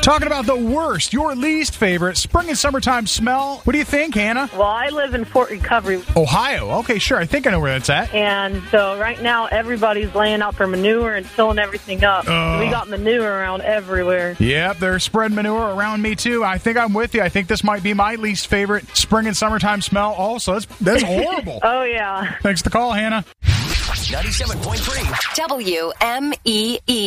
Talking about the worst, your least favorite spring and summertime smell. What do you think, Hannah? Well, I live in Fort Recovery. Ohio. Okay, sure. I think I know where that's at. And so right now, everybody's laying out their manure and filling everything up. We got manure around everywhere. Yep, they're spreading manure around me, too. I think I'm with you. I think this might be my least favorite spring and summertime smell also. That's horrible. Oh, yeah. Thanks for the call, Hannah. 97.3 WMEE.